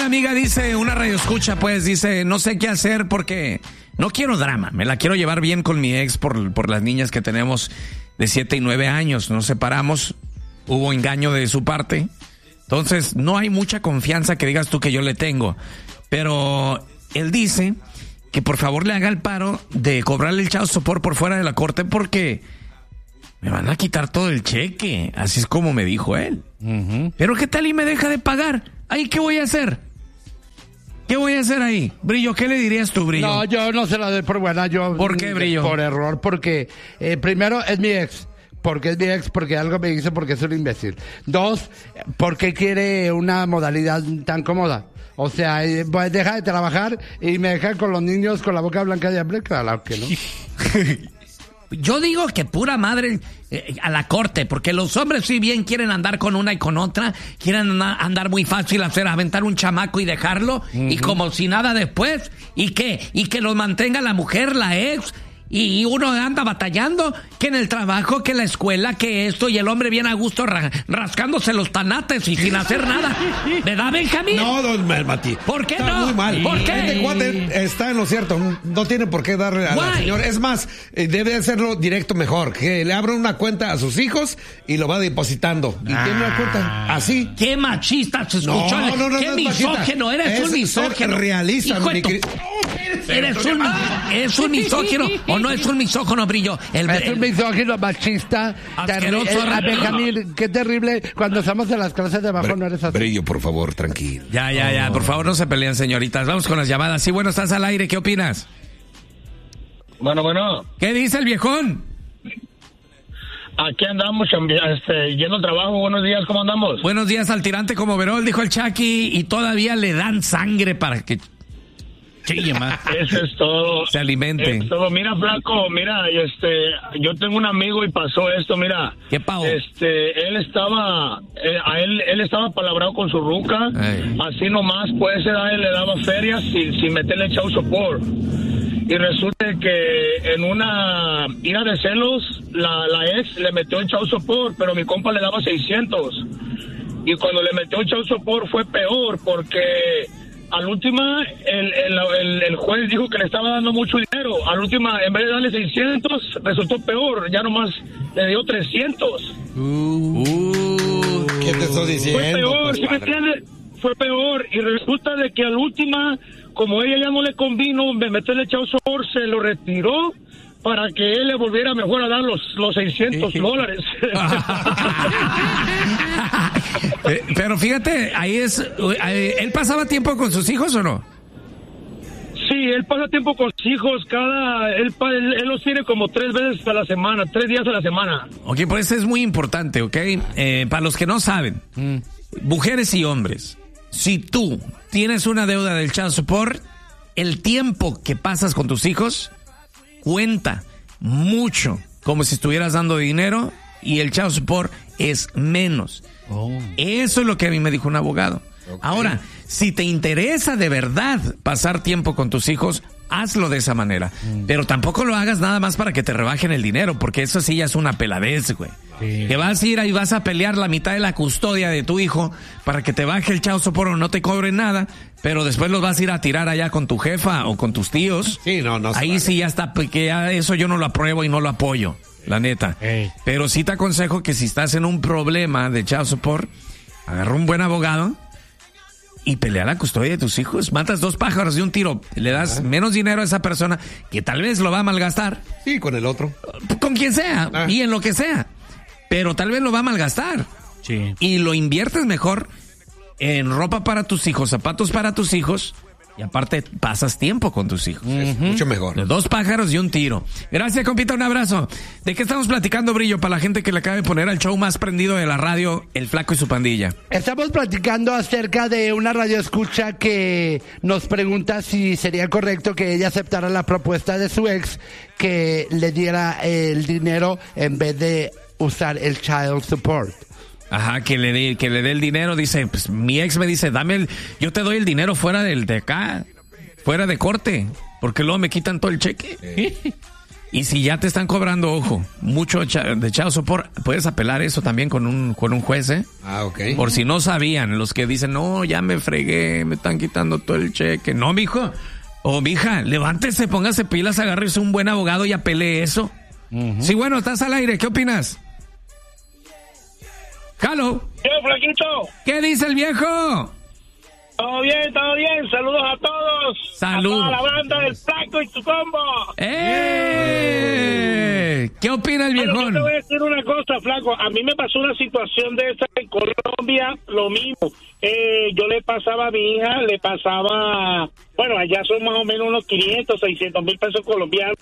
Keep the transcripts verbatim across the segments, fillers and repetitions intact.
Amiga dice, una radio escucha, pues, dice, no sé qué hacer porque no quiero drama, me la quiero llevar bien con mi ex por, por las niñas que tenemos de siete y nueve años, nos separamos, hubo engaño de su parte, entonces no hay mucha confianza que digas tú que yo le tengo, pero él dice que por favor le haga el paro de cobrarle el child support por fuera de la corte porque me van a quitar todo el cheque, así es como me dijo él. Uh-huh. Pero ¿qué tal y me deja de pagar? ¿Ahí qué voy a hacer? ¿Qué voy a hacer ahí? Brillo, ¿qué le dirías tú, Brillo? No, yo no se la doy por buena. Yo, ¿Por qué, Brillo? Por error, porque eh, primero es mi ex. Porque es mi ex, porque algo me dice porque es un imbécil. Dos, porque quiere una modalidad tan cómoda. O sea, eh, pues deja de trabajar y me deja con los niños con la boca blanca de hambre. Claro que no. Yo digo que pura madre eh, a la corte, porque los hombres sí bien quieren andar con una y con otra, quieren andar muy fácil, hacer aventar un chamaco y dejarlo, uh-huh. y como si nada después, ¿y qué? Y que los mantenga la mujer, la ex, y uno anda batallando, que en el trabajo, que en la escuela, que esto, y el hombre viene a gusto ra- rascándose los tanates y sin hacer nada. ¿Verdad, Benjamín? No, don Mati. ¿Por qué está no? Muy mal. ¿Por qué? Este cuate está en lo cierto. No tiene por qué darle a la señora. Es más, eh, debe hacerlo directo mejor. Que le abra una cuenta a sus hijos y lo va depositando. Y ah. tiene una cuenta así. ¡Qué machista se escuchó! No, no, no, ¡Qué no misógino! Eres es un misógino. realista. Hijo de tu... Eres un, eres un misógino o no es un misógino, Brillo. El, es un misógino machista. Asqueroso. Terri- eh, Benjamín, qué terrible. Cuando estamos en las clases de abajo Br- no eres así. Brillo, por favor, tranquilo. Ya, ya, ya. Por favor, no se peleen, señoritas. Vamos con las llamadas. Sí, bueno, estás al aire. ¿Qué opinas? Bueno, bueno. ¿Qué dice el viejón? Aquí andamos, este, yendo al trabajo. Buenos días, ¿cómo andamos? Buenos días al tirante como Verol, dijo el Chucky, y todavía le dan sangre para que... Chille más. Eso es todo. Se alimente. Es todo. Mira, flaco, mira, este, yo tengo un amigo y pasó esto, mira. ¿Qué pavo? Este, él estaba, eh, a él, él estaba palabrado con su ruca. Ay. Así nomás, pues, a él le daba ferias sin, sin meterle child support. Y resulta que en una ira de celos, la, la ex le metió el child support, pero mi compa le daba seiscientos. Y cuando le metió el child support fue peor, porque al última el, el, el, el juez dijo que le estaba dando mucho dinero. Al última, en vez de darle seiscientos, resultó peor, ya nomás le dio trescientos. Uh, uh, ¿Qué te estoy diciendo? Fue peor, pues, ¿sí me entiendes? Fue peor, y resulta de que al última, como ella ya no le convino, me metió el child support, se lo retiró para que él le volviera mejor a dar los, los seiscientos dólares. Pero fíjate, ahí es, ¿él pasaba tiempo con sus hijos o no? Sí, él pasa tiempo con sus hijos, cada, él, él, él los tiene como tres veces a la semana, tres días a la semana. Ok, por eso es muy importante, ok, eh, para los que no saben, mm. mujeres y hombres, si tú tienes una deuda del child support, el tiempo que pasas con tus hijos cuenta mucho, como si estuvieras dando dinero, y el child support es menos. Oh. Eso es lo que a mí me dijo un abogado. Okay. Ahora, si te interesa de verdad pasar tiempo con tus hijos, hazlo de esa manera. Mm. Pero tampoco lo hagas nada más para que te rebajen el dinero, porque eso sí ya es una peladez, güey. Sí. Que vas a ir ahí, vas a pelear la mitad de la custodia de tu hijo para que te baje el child support o no te cobren nada, pero después los vas a ir a tirar allá con tu jefa o con tus tíos. Sí, no, no. Ahí vale. Sí ya está, que ya eso yo no lo apruebo y no lo apoyo, la neta. Hey. Pero sí te aconsejo que si estás en un problema de child support, agarra un buen abogado y pelea la custodia de tus hijos. Matas dos pájaros de un tiro. Le das ah. menos dinero a esa persona que tal vez lo va a malgastar. Sí, con el otro. Con quien sea ah. y en lo que sea. Pero tal vez lo va a malgastar. Sí. Y lo inviertes mejor en ropa para tus hijos, zapatos para tus hijos. Y aparte pasas tiempo con tus hijos. Es uh-huh. mucho mejor. Dos pájaros y un tiro. Gracias, compita, un abrazo. ¿De qué estamos platicando, Brillo? Para la gente que le acaba de poner al show más prendido de la radio, El Flaco y su pandilla. Estamos platicando acerca de una radio escucha que nos pregunta si sería correcto que ella aceptara la propuesta de su ex, que le diera el dinero en vez de usar el child support. Ajá, que le dé que le dé el dinero, dice, pues mi ex me dice, dame el, yo te doy el dinero fuera del de acá, fuera de corte, porque luego me quitan todo el cheque. Sí. Y si ya te están cobrando, ojo, mucho de child support, puedes apelar eso también con un, con un juez, ¿eh? Ah, ok. Por si no sabían, los que dicen, no, ya me fregué, me están quitando todo el cheque. No, mijo. O mija, levántese, póngase pilas, agárrese un buen abogado y apele eso. Uh-huh. Sí, bueno, estás al aire, ¿qué opinas? Hello. ¿Qué, flaquito? ¿Qué dice el viejo? Todo bien, todo bien. Saludos a todos. Saludos. A toda la banda del Flaco y su combo. ¡Eh! ¿Qué opina el viejón? Bueno, yo te voy a decir una cosa, Flaco. A mí me pasó una situación de esa en Colombia, lo mismo. Eh, yo le pasaba a mi hija, le pasaba... Bueno, allá son más o menos unos quinientos, seiscientos mil pesos colombianos.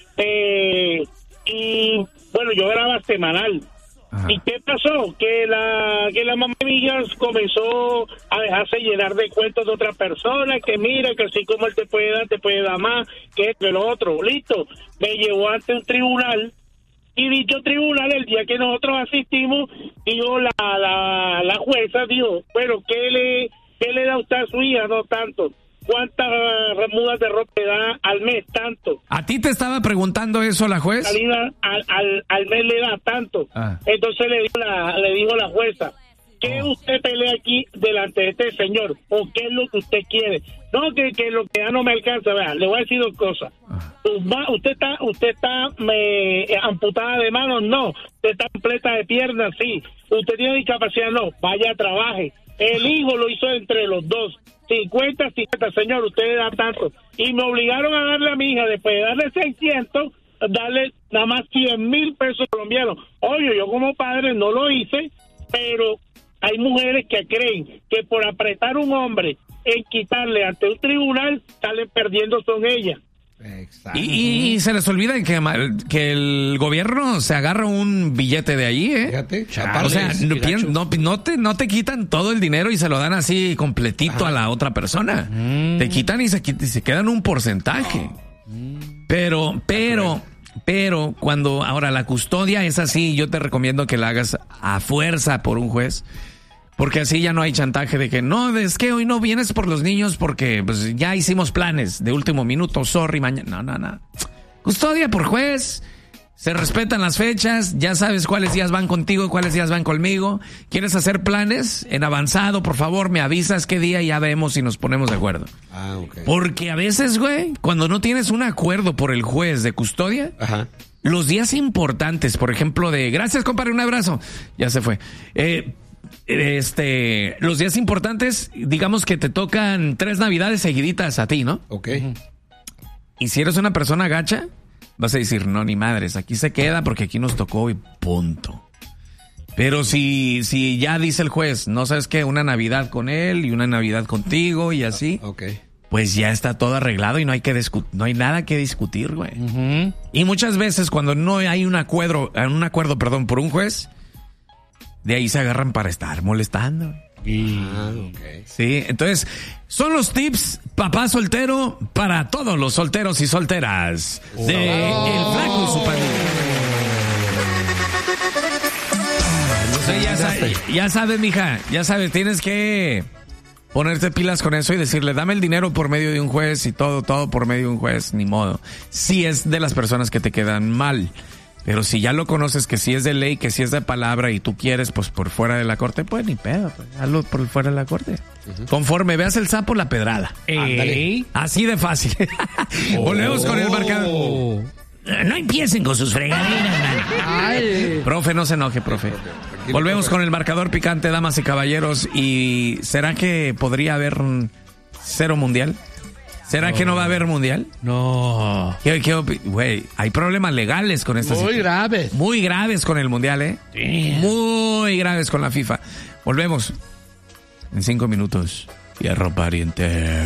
Eh, y, bueno, yo grababa semanal. Ajá. ¿Y qué pasó? Que la que la mamá mía comenzó a dejarse llenar de cuentos de otra persona, que mira, que así como él te puede dar, te puede dar más, que esto y lo otro. Listo, me llevó ante un tribunal, y dicho tribunal, el día que nosotros asistimos, dijo la, la, la jueza, dijo, bueno, ¿qué le, qué le da usted a su hija? No tanto. ¿Cuántas mudas de ropa le da al mes? Tanto. ¿A ti te estaba preguntando eso la juez? Salida al, al, al mes le da tanto. Ah. Entonces le dijo la, le dijo la jueza, ¿qué oh. usted pelea aquí delante de este señor? ¿O qué es lo que usted quiere? No, que, que lo que ya no me alcanza. Vea, le voy a decir dos cosas. Ah. ¿Usted está usted está me, amputada de manos? No. ¿Usted está completa de piernas? Sí. ¿Usted tiene discapacidad? No. Vaya, trabaje. El hijo lo hizo entre los dos. cincuenta, cincuenta, señor, usted da tanto. Y me obligaron a darle a mi hija, después de darle seiscientos, darle nada más cien mil pesos colombianos. Oye, yo como padre no lo hice, pero hay mujeres que creen que por apretar un hombre en quitarle ante un tribunal, salen perdiendo son ellas. Exacto. Y, y se les olvida que, que el gobierno se agarra un billete de ahí, ¿eh? Fíjate, o sea, no, no, no, te, no te quitan todo el dinero y se lo dan así completito. Ajá. A la otra persona. Mm. Te quitan y se, y se quedan un porcentaje. Oh. Pero, pero, pero, cuando ahora la custodia es así, yo te recomiendo que la hagas a fuerza por un juez. Porque así ya no hay chantaje de que no, es que hoy no vienes por los niños porque pues ya hicimos planes de último minuto, sorry, mañana. No, no, no. Custodia por juez, se respetan las fechas, ya sabes cuáles días van contigo y cuáles días van conmigo. ¿Quieres hacer planes en avanzado? Por favor, me avisas qué día y ya vemos si nos ponemos de acuerdo. Ah, ok. Porque a veces, güey, cuando no tienes un acuerdo por el juez de custodia, ajá, los días importantes, por ejemplo, de gracias, compadre, un abrazo, ya se fue. Eh... Este, los días importantes, digamos que te tocan tres navidades seguiditas a ti, ¿no? Ok. Y si eres una persona gacha, vas a decir, no, ni madres, aquí se queda porque aquí nos tocó y punto. Pero si, si ya dice el juez, no sabes qué, una Navidad con él y una Navidad contigo y así, ok, pues ya está todo arreglado y no hay que discu- no hay nada que discutir, güey. Uh-huh. Y muchas veces cuando no hay un acuerdo, un acuerdo, perdón, por un juez, de ahí se agarran para estar molestando. Y... Ah, okay. Sí, entonces, son los tips, papá soltero, para todos los solteros y solteras oh. de oh. El Flaco y su pandilla. Sí, ya, sabes, ya sabes, mija, ya sabes, tienes que ponerte pilas con eso y decirle, dame el dinero por medio de un juez y todo, todo por medio de un juez, ni modo. Si es de las personas que te quedan mal. Pero si ya lo conoces, que si es de ley, que si es de palabra y tú quieres, pues por fuera de la corte, pues ni pedo, pues, hazlo por fuera de la corte. Uh-huh. Conforme veas el sapo, la pedrada. Ey. Así de fácil. Oh. Volvemos con el marcador. No empiecen con sus fregaderas, man. Profe, no se enoje, profe. Volvemos con el marcador picante, damas y caballeros. ¿Y será que podría haber cero mundial? ¿Será no. que no va a haber mundial? No. ¿Qué, qué güey, hay problemas legales con esta Muy situación. graves. Muy graves con el mundial, ¿eh? Sí. Muy graves con la FIFA. Volvemos en cinco minutos. Fierro pariente.